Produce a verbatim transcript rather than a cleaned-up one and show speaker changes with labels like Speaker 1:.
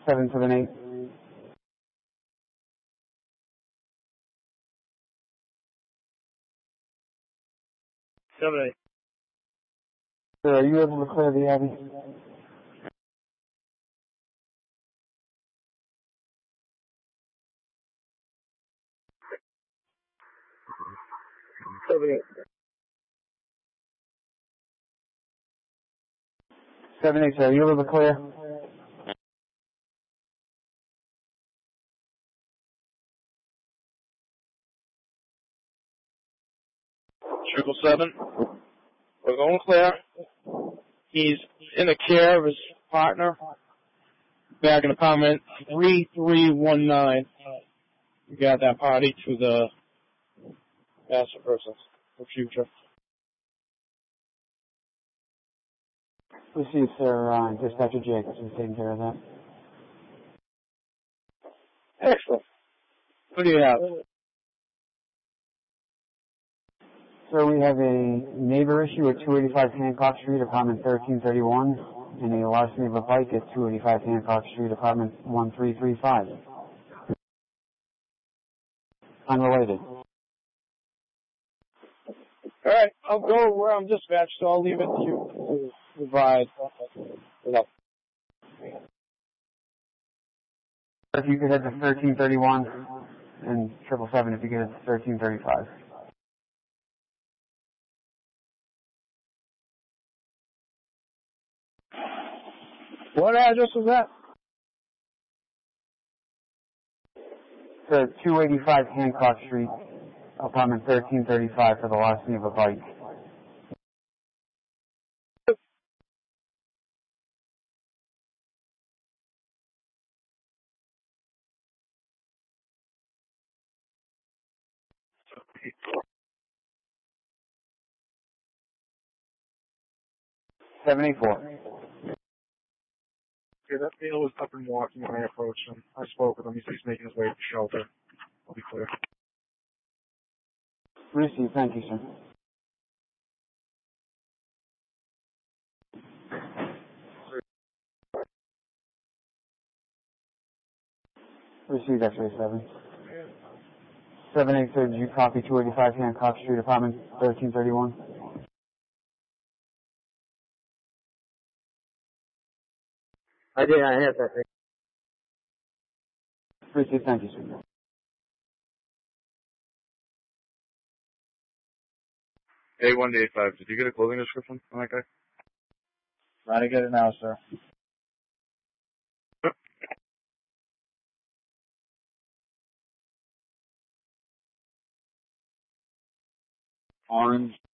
Speaker 1: seven seven eight.
Speaker 2: Seven eight.
Speaker 1: Sir, are you able to clear the Abbey?
Speaker 2: Seven eight.
Speaker 1: Seven eight, sir. Are you able to clear?
Speaker 2: Triple seven. We're going clear. He's in the care of his partner. Back in apartment three three one nine. We got that party to the master person for future.
Speaker 1: Received, sir. Uh, Dispatcher Jacobs is taking care of that.
Speaker 2: Excellent. What do you have?
Speaker 1: Sir, we have a neighbor issue at two eighty-five Hancock Street, apartment thirteen thirty-one, and a larceny of a bike at two eighty-five Hancock Street, apartment one three three five. Unrelated.
Speaker 2: All right, I'll go where I'm dispatched, so I'll leave it to you to provide. Enough.
Speaker 1: If you could head to thirteen thirty-one, and triple seven if you could head to thirteen thirty-five.
Speaker 2: What address was that?
Speaker 1: Sir, two eighty-five Hancock Street, apartment thirteen thirty-five for the larceny of a bike. seven eight four.
Speaker 3: Okay, that male was up and walking when I approached him. I spoke with him. He said he's making his way to shelter. I'll be clear.
Speaker 1: Received. Thank you, sir. Received X-ray seven. seven eight, sir, did you copy two eighty-five Hancock Street, apartment thirteen thirty-one?
Speaker 2: I did, I had that.
Speaker 1: Received. Thank you, sir.
Speaker 3: A one eight five, did you get a clothing description on that guy?
Speaker 2: Trying to get it now, sir.
Speaker 3: Orange